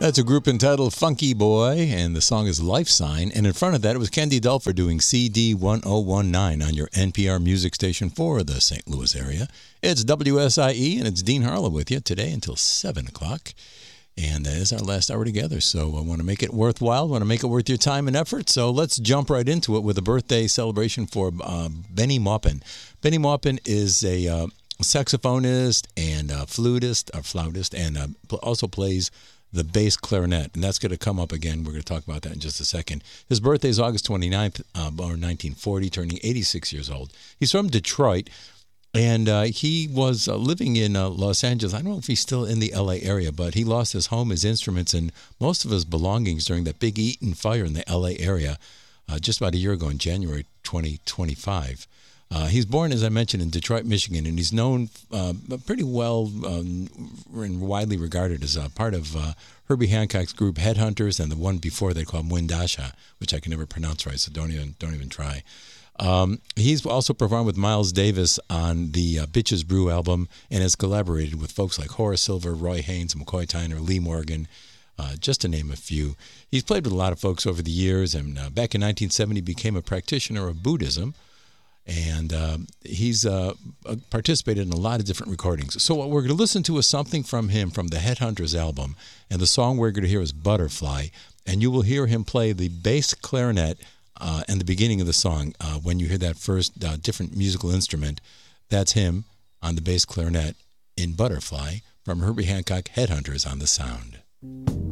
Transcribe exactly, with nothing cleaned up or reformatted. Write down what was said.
That's a group entitled Funky Boy, and the song is Life Sign. And in front of that, it was Candy Dulfer doing C D one oh one nine on your N P R music station for the Saint Louis area. It's W S I E, and it's Dean Harlow with you today until seven o'clock. And that is our last hour together, so I want to make it worthwhile, want to make it worth your time and effort. So let's jump right into it with a birthday celebration for uh, Benny Maupin. Benny Maupin is a uh, saxophonist and a flutist, or flautist, and uh, also plays the bass clarinet, and that's going to come up again. We're going to talk about that in just a second. His birthday is August twenty-ninth, uh, born nineteen forty, turning eighty-six years old. He's from Detroit, and uh, he was uh, living in uh, Los Angeles. I don't know if he's still in the L A area, but he lost his home, his instruments, and most of his belongings during that big Eaton fire in the L A area uh, just about a year ago in January twenty twenty-five. Uh, he's born, as I mentioned, in Detroit, Michigan, and he's known uh, pretty well um, and widely regarded as a part of uh, Herbie Hancock's group Headhunters, and the one before they called Mwindasha, which I can never pronounce right, so don't even don't even try. Um, he's also performed with Miles Davis on the uh, Bitches Brew album, and has collaborated with folks like Horace Silver, Roy Haynes, McCoy Tyner, Lee Morgan, uh, just to name a few. He's played with a lot of folks over the years, and uh, back in nineteen seventy became a practitioner of Buddhism. And uh, he's uh, participated in a lot of different recordings. So what we're going to listen to is something from him from the Headhunters album. And the song we're going to hear is Butterfly. And you will hear him play the bass clarinet uh, in the beginning of the song. Uh, when you hear that first uh, different musical instrument, that's him on the bass clarinet in Butterfly from Herbie Hancock Headhunters on the Sound.